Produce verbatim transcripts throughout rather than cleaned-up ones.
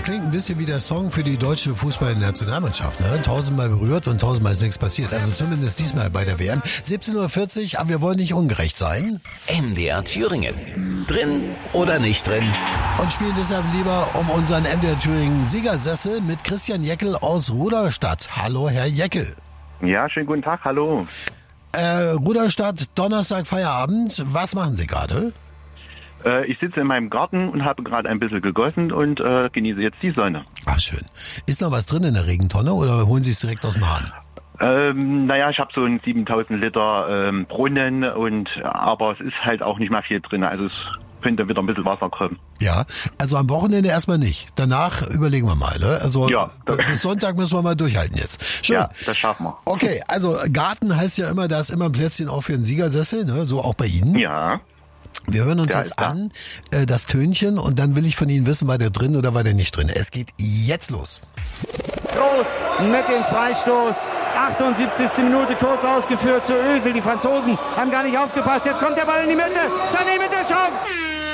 Das klingt ein bisschen wie der Song für die deutsche Fußballnationalmannschaft. Ne? Tausendmal berührt und tausendmal ist nichts passiert. Also zumindest diesmal bei der W M. siebzehn Uhr vierzig, aber wir wollen nicht ungerecht sein. M D R Thüringen. Drin oder nicht drin? Und spielen deshalb lieber um unseren M D R Thüringen Siegersessel mit Christian Jeckel aus Ruderstadt. Hallo, Herr Jeckel. Ja, schönen guten Tag, hallo. Äh, Ruderstadt, Donnerstag, Feierabend. Was machen Sie gerade? Äh, ich sitze in meinem Garten und habe gerade ein bisschen gegossen und äh, genieße jetzt die Sonne. Ach, schön. Ist noch was drin in der Regentonne oder holen Sie es direkt aus dem Hahn? Ähm, naja, ich habe so einen siebentausend Liter ähm, Brunnen, und aber es ist halt auch nicht mehr viel drin. Also es könnte wieder ein bisschen Wasser kommen. Ja, also am Wochenende erstmal nicht. Danach überlegen wir mal. Ne? Also ja, bis Sonntag müssen wir mal durchhalten jetzt. Schön. Ja, das schaffen wir. Okay, also Garten heißt ja immer, da ist immer ein Plätzchen auch für einen Siegersessel, ne? So auch bei Ihnen. Ja. Wir hören uns Ja, jetzt an, äh, das Tönchen, und dann will ich von Ihnen wissen, war der drin oder war der nicht drin. Es geht jetzt los. Groß mit dem Freistoß. achtundsiebzigste Minute kurz ausgeführt zu Özil. Die Franzosen haben gar nicht aufgepasst. Jetzt kommt der Ball in die Mitte. Sané mit der Chance.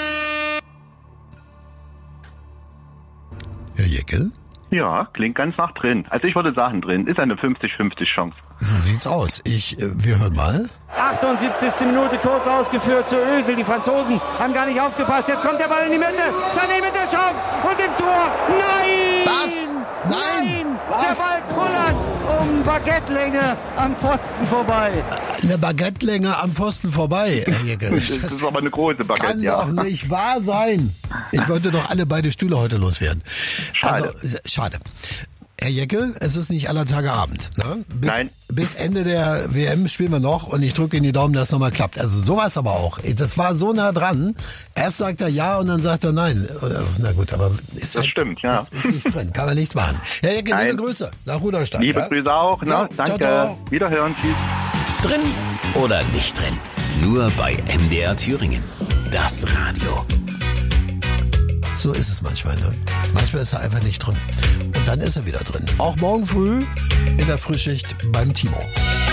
Herr Jeckel? Ja, klingt ganz nach drin. Also ich würde sagen drin. Ist eine fünfzig fünfzig Chance. So sieht's aus. Ich, äh, wir hören mal. achtundsiebzigste Minute kurz ausgeführt zu Özil. Die Franzosen haben gar nicht aufgepasst. Jetzt kommt der Ball in die Mitte. Sané mit der Chance und im Tor. Nein! Was? Nein! Nein! Was? Der Ball kullert um Baguettelänge am Pfosten vorbei. Eine Baguettelänge am Pfosten vorbei, Herr Jeckel. Das ist aber eine große Baguette, Kann ja. doch nicht wahr sein. Ich wollte doch alle beide Stühle heute loswerden. Schade. Also, schade. Herr Jeckel, es ist nicht aller Tage Abend. Ne? Bis, Nein. Bis Ende der W M spielen wir noch, und ich drücke in die Daumen, dass es nochmal klappt. Also sowas aber auch. Das war so nah dran. Erst sagt er ja und dann sagt er nein. Na gut, aber ist Das stimmt, ja. Ist, ist nicht drin. Kann man nichts machen. Herr Jeckel, Nein. liebe Grüße nach Ruderstadt. Liebe ja? Grüße auch. Ne? Ja, Danke. ciao, ciao. Wiederhören. Tschüss. Drin oder nicht drin? Nur bei M D R Thüringen. Das Radio. So ist es manchmal, ne? Manchmal ist er einfach nicht drin. Und dann ist er wieder drin. Auch morgen früh in der Frühschicht beim Timo.